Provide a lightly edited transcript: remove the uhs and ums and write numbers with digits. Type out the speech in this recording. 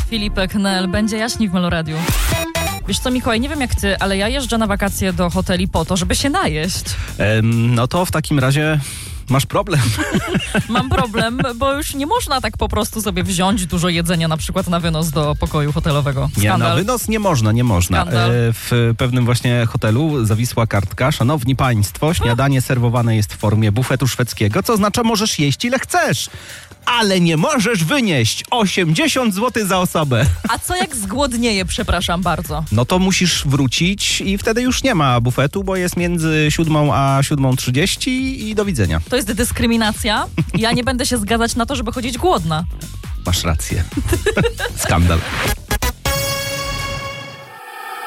Filipek, Nel, będzie jaśniej w Meloradiu. Wiesz co, Mikołaj, nie wiem jak ty, ale ja jeżdżę na wakacje do hoteli po to, żeby się najeść. No to w takim razie masz problem. Mam problem, bo już nie można tak po prostu sobie wziąć dużo jedzenia, na przykład na wynos do pokoju hotelowego. Nie, na wynos nie można. Skandal. W pewnym właśnie hotelu zawisła kartka. Szanowni państwo, śniadanie serwowane jest w formie bufetu szwedzkiego, co oznacza, możesz jeść ile chcesz, ale nie możesz wynieść 80 zł za osobę. A co jak zgłodnieje, przepraszam bardzo? No to musisz wrócić i wtedy już nie ma bufetu, bo jest między 7 a 7:30 i do widzenia. To jest dyskryminacja. Ja nie będę się zgadzać na to, żeby chodzić głodna. Masz rację. Skandal.